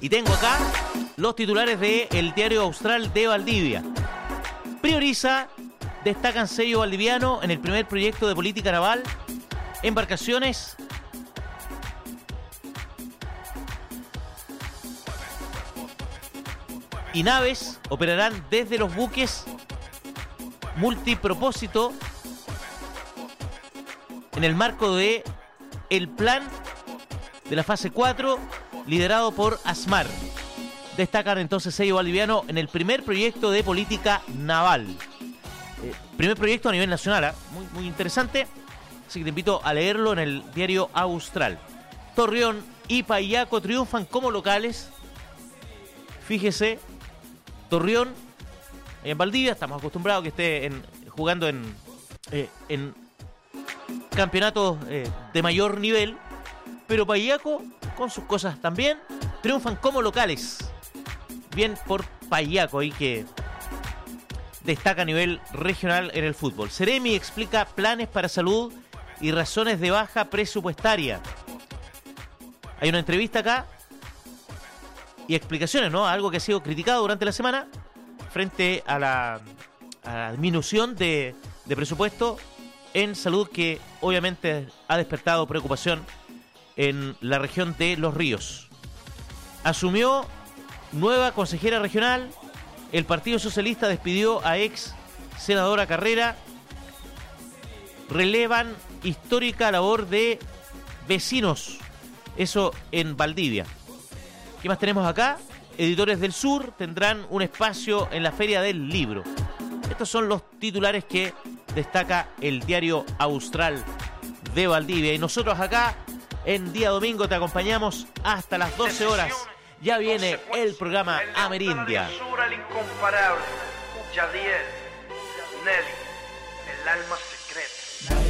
Y tengo acá los titulares del Diario Austral de Valdivia. Prioriza, destacan sello valdiviano en el primer proyecto de política naval. Embarcaciones y naves operarán desde los buques multipropósito en el marco de el plan de la fase 4 liderado por ASMAR. Destacan entonces sello valdiviano en el primer proyecto de política naval. Primer proyecto a nivel nacional, muy interesante. Así que te invito a leerlo en el Diario Austral. Torreón y Payaco triunfan como locales. Fíjese, Torreón en Valdivia, estamos acostumbrados a que esté jugando en campeonatos de mayor nivel, pero Payaco, con sus cosas también, triunfan como locales. Bien por Payaco, ahí que destaca a nivel regional en el fútbol. Ceremi explica planes para salud y razones de baja presupuestaria. Hay una entrevista acá y explicaciones, ¿no? Algo que ha sido criticado durante la semana frente a la disminución de presupuesto en salud, que obviamente ha despertado preocupación en la región de Los Ríos. Asumió nueva consejera regional. El Partido Socialista despidió a ex senadora Carrera. Relevan histórica labor de vecinos. Eso en Valdivia. ¿Qué más tenemos acá? Editores del Sur tendrán un espacio en la Feria del Libro. Estos son los titulares que destaca el Diario Austral de Valdivia. Y nosotros acá, en día domingo, te acompañamos hasta las 12 horas. Ya viene el programa Amerindia. Yadier.